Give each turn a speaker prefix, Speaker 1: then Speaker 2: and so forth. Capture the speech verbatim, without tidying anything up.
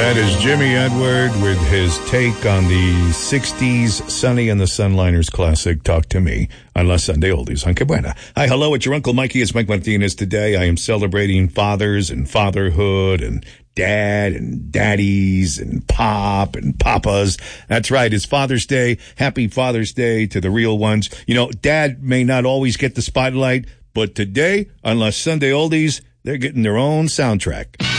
Speaker 1: That is Jimmy Edward with his take on the sixties Sonny and the Sunliners classic, Talk to Me, on La Sunday Oldies on Que Buena. Hi, hello, it's your Uncle Mikey. It's Mike Martinez today. I am celebrating fathers and fatherhood and dad and daddies and pop and papas. That's right. It's Father's Day. Happy Father's Day to the real ones. You know, dad may not always get the spotlight, but today on La Sunday Oldies, they're getting their own soundtrack.